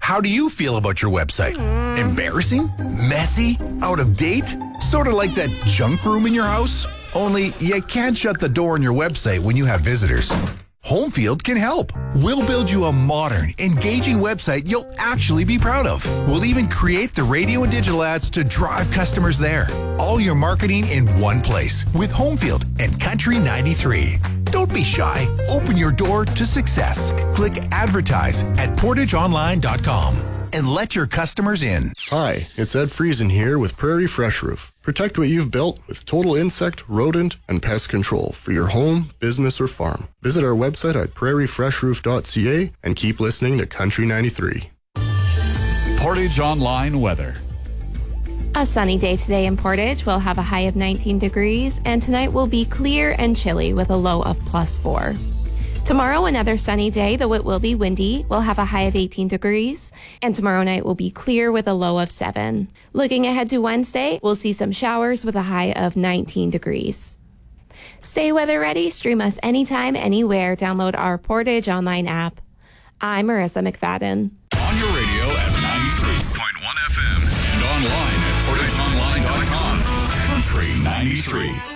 How do you feel about your website? Embarrassing? Messy? Out of date? Sort of like that junk room in your house? Only you can't shut the door on your website when you have visitors. Homefield can help. We'll build you a modern, engaging website you'll actually be proud of. We'll even create the radio and digital ads to drive customers there. All your marketing in one place with Homefield and Country 93. Don't be shy. Open your door to success. Click advertise at portageonline.com and let your customers in. Hi, it's Ed Friesen here with Prairie Fresh Roof. Protect what you've built with total insect, rodent, and pest control for your home, business, or farm. Visit our website at prairiefreshroof.ca and keep listening to Country 93. Portage Online weather. A sunny day today in Portage. We'll have a high of 19 degrees, and tonight will be clear and chilly with a low of +4. Tomorrow, another sunny day, though it will be windy. We'll have a high of 18 degrees, and tomorrow night will be clear with a low of 7. Looking ahead to Wednesday, we'll see some showers with a high of 19 degrees. Stay weather ready. Stream us anytime, anywhere. Download our Portage Online app. I'm Marissa McFadden. On your radio at 93.1 FM and online at portageonline.com. Country 93.